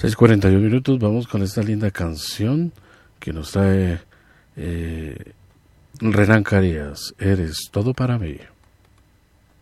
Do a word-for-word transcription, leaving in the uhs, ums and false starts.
seis cuarenta y un minutos, vamos con esta linda canción que nos trae eh, Renan Carías, Eres todo para mí.